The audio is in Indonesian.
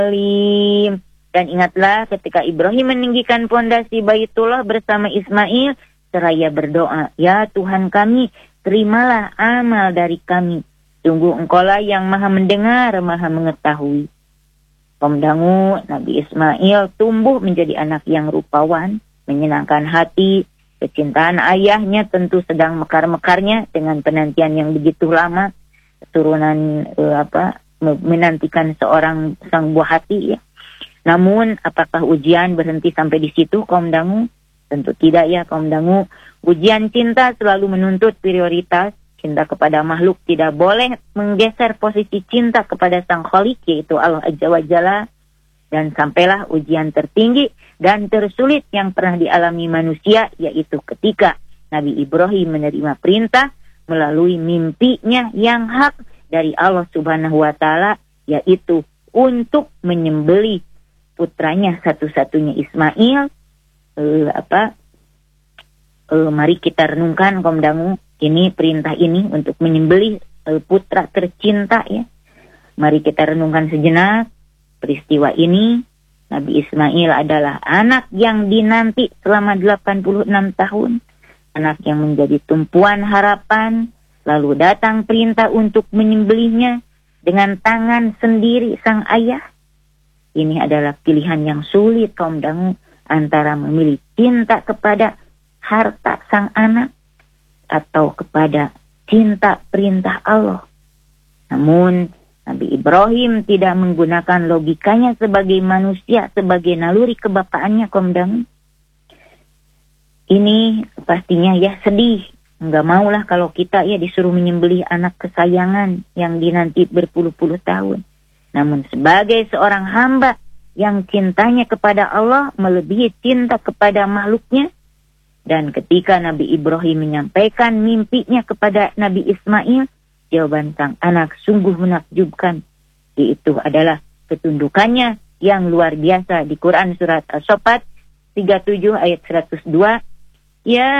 Dan ingatlah ketika Ibrahim meninggikan pondasi Baitullah bersama Ismail, seraya berdoa, "Ya Tuhan kami, terimalah amal dari kami. Sungguh Engkaulah yang maha mendengar, maha mengetahui." Kaum dangu, Nabi Ismail tumbuh menjadi anak yang rupawan, menyenangkan hati. Kecintaan ayahnya tentu sedang mekar-mekarnya dengan penantian yang begitu lama. Keturunan menantikan seorang sang buah hati ya. Namun apakah ujian berhenti sampai di situ kaum dangu? Tentu tidak ya kaum dangu. Ujian cinta selalu menuntut prioritas. Cinta kepada makhluk tidak boleh menggeser posisi cinta kepada sang Khalik, yaitu Allah Azza wa Jalla. Dan sampailah ujian tertinggi dan tersulit yang pernah dialami manusia, yaitu ketika Nabi Ibrahim menerima perintah melalui mimpinya yang hak dari Allah Subhanahu wa Ta'ala, yaitu untuk menyembelih putranya satu-satunya Ismail. Mari kita renungkan kaum dangu, ini perintah ini untuk menyembelih putra tercinta ya. Mari kita renungkan sejenak peristiwa ini. Nabi Ismail adalah anak yang dinanti selama 86 tahun. Anak yang menjadi tumpuan harapan. Lalu datang perintah untuk menyembelihnya dengan tangan sendiri sang ayah. Ini adalah pilihan yang sulit kaum dangu, antara memilih cinta kepada harta sang anak atau kepada cinta perintah Allah. Namun Nabi Ibrahim tidak menggunakan logikanya sebagai manusia, sebagai naluri kebapaannya kaum dangu. Ini pastinya ya sedih. Enggak maulah kalau kita ya disuruh menyembelih anak kesayangan yang dinanti berpuluh-puluh tahun. Namun sebagai seorang hamba yang cintanya kepada Allah melebihi cinta kepada makhluknya. Dan ketika Nabi Ibrahim menyampaikan mimpinya kepada Nabi Ismail, jawaban sang anak sungguh menakjubkan. Yaitu adalah ketundukannya yang luar biasa di Quran surat As-Saffat 37 ayat 102. Ya